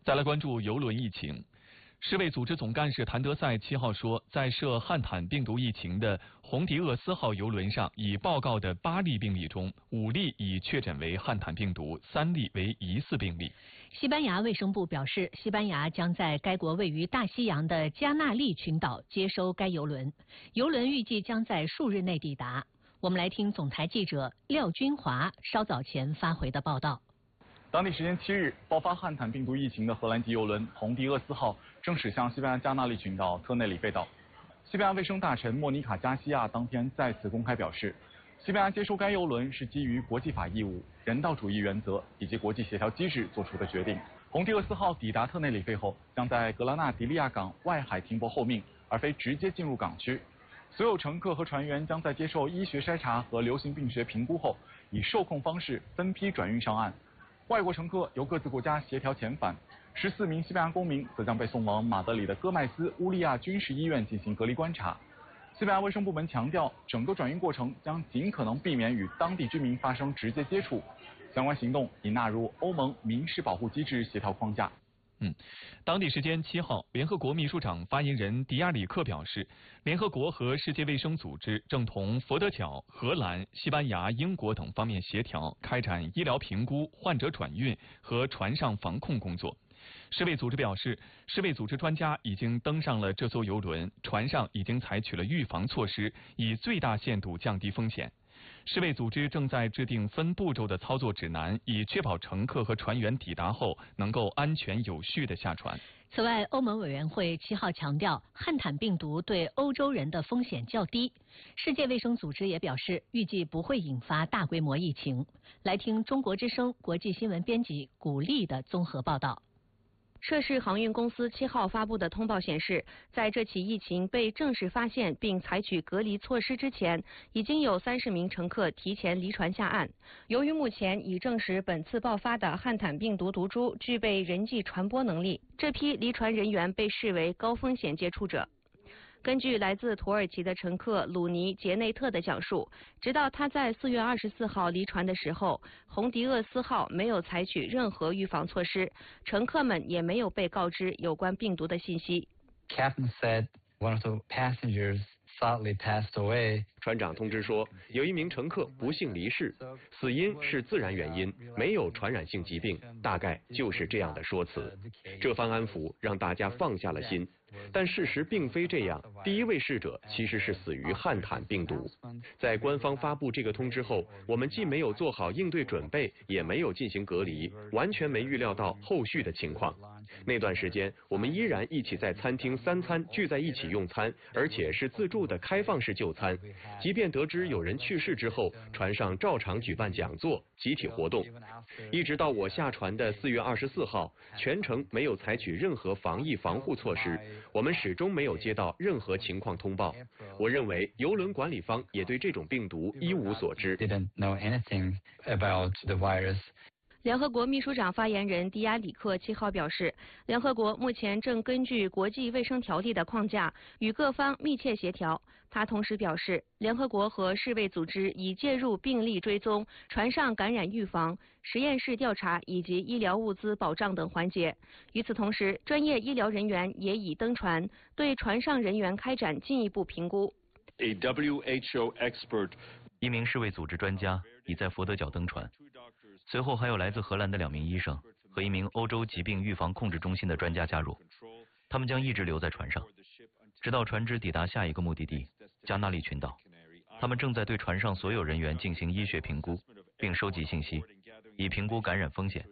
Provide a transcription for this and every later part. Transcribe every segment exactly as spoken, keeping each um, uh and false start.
再来关注邮轮疫情。世卫组织总干事谭德赛七号说，在涉汉坦病毒疫情的红迪厄斯号邮轮上，已报告的八例病例中，五例已确诊为汉坦病毒，三例为疑似病例。 西班牙卫生部表示，西班牙将在该国位于大西洋的加那利群岛接收该邮轮，邮轮预计将在数日内抵达。我们来听总台记者廖军华稍早前发回的报道。 当地时间七日，爆发汉坦病毒疫情的荷兰籍邮轮红迪厄斯号正驶向西班牙加那利群岛特内里费岛。西班牙卫生大臣莫妮卡·加西亚当天再次公开表示，西班牙接收该邮轮是基于国际法义务、人道主义原则以及国际协调机制做出的决定。红迪厄斯号抵达特内里费后，将在格拉纳迪利亚港外海停泊候命，而非直接进入港区。所有乘客和船员将在接受医学筛查和流行病学评估后，以受控方式分批转运上岸。外国乘客由各自国家协调遣返，十四名西班牙公民则将被送往马德里的戈麦斯乌利亚军事医院进行隔离观察。西班牙卫生部门强调，整个转运过程将尽可能避免与当地居民发生直接接触，相关行动已纳入欧盟民事保护机制协调框架。 嗯，当地时间七号，联合国秘书长发言人迪亚里克表示，联合国和世界卫生组织正同佛得角、荷兰、西班牙、英国等方面协调，开展医疗评估、患者转运和船上防控工作。世卫组织表示，世卫组织专家已经登上了这艘邮轮，船上已经采取了预防措施，以最大限度降低风险。世卫组织正在制定分步骤的操作指南，以确保乘客和船员抵达后能够安全有序地下船。 此外，欧盟委员会七号强调，汉坦病毒对欧洲人的风险较低。世界卫生组织也表示，预计不会引发大规模疫情。来听中国之声国际新闻编辑古丽的综合报道。 涉事航运公司七号发布的通报显示，在这起疫情被正式发现并采取隔离措施之前，已经有三十名乘客提前离船下岸。由于目前已证实本次爆发的汉坦病毒毒株具备人际传播能力，这批离船人员被视为高风险接触者。根据来自土耳其的乘客鲁尼·杰内特的讲述，直到他在四月二十四号离船的时候，红迪厄斯号没有采取任何预防措施，乘客们也没有被告知有关病毒的信息。 Captain said one of the passengers sadly passed away. 船长通知说，有一名乘客不幸离世，死因是自然原因，没有传染性疾病，大概就是这样的说辞。这番安抚让大家放下了心，但事实并非这样。第一位逝者其实是死于汉坦病毒。在官方发布这个通知后，我们既没有做好应对准备，也没有进行隔离，完全没预料到后续的情况。那段时间，我们依然一起在餐厅三餐聚在一起用餐，而且是自助的开放式就餐。即便得知有人去世之后，船上照常举办讲座、集体活动，一直到我下船的四月二十四号，全程没有采取任何防疫防护措施，我们始终没有接到任何情况通报。我认为邮轮管理方也对这种病毒一无所知。 Didn't know anything about the virus. 联合国秘书长发言人迪亚里克七号表示，联合国目前正根据国际卫生条例的框架与各方密切协调。他同时表示，联合国和世卫组织已介入病例追踪、船上感染预防、实验室调查以及医疗物资保障等环节。与此同时，专业医疗人员也已登船，对船上人员开展进一步评估。 A W H O expert. 一名世卫组织专家已在佛得角登船，随后还有来自荷兰的两名医生和一名欧洲疾病预防控制中心的专家加入，他们将一直留在船上，直到船只抵达下一个目的地加那利群岛。他们正在对船上所有人员进行医学评估，并收集信息，以评估感染风险。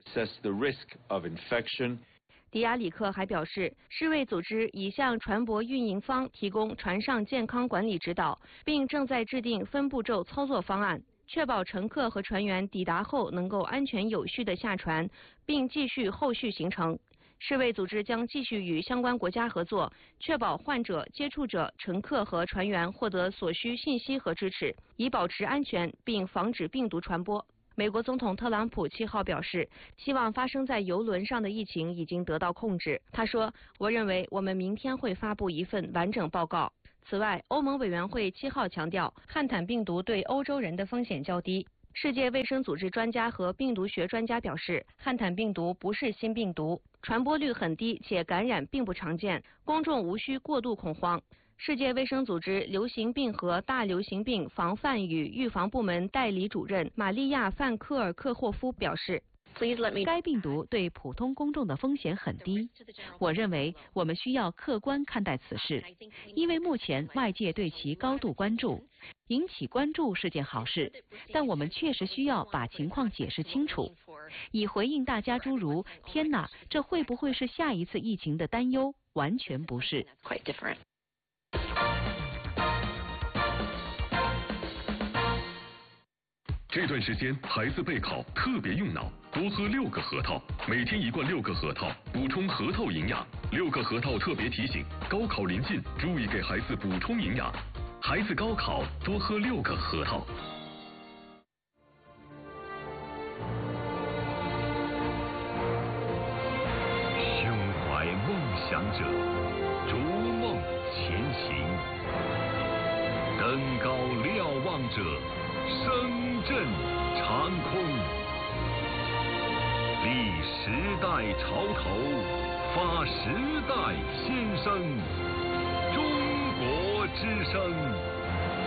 迪亚里克还表示，世卫组织已向船舶运营方提供船上健康管理指导，并正在制定分步骤操作方案，确保乘客和船员抵达后能够安全有序地下船，并继续后续行程。世卫组织将继续与相关国家合作，确保患者、接触者、乘客和船员获得所需信息和支持，以保持安全并防止病毒传播。美国总统特朗普七号表示，希望发生在邮轮上的疫情已经得到控制。他说，我认为我们明天会发布一份完整报告。此外，欧盟委员会七号强调，汉坦病毒对欧洲人的风险较低。 世界卫生组织专家和病毒学专家表示，汉坦病毒不是新病毒，传播率很低，且感染并不常见，公众无需过度恐慌。世界卫生组织流行病和大流行病防范与预防部门代理主任玛利亚·范克尔克霍夫表示， 该病毒对普通公众的风险很低。我认为我们需要客观看待此事，因为目前外界对其高度关注。引起关注是件好事，但我们确实需要把情况解释清楚，以回应大家诸如“天哪，这会不会是下一次疫情”的担忧。完全不是。 这段时间孩子备考特别用脑，多喝六个核桃，每天一罐六个核桃，补充核桃营养。六个核桃特别提醒：高考临近，注意给孩子补充营养。孩子高考多喝六个核桃。 胸怀梦想者，逐梦前行；登高瞭望者，声震长空。立时代潮头，发时代先声。中国之声。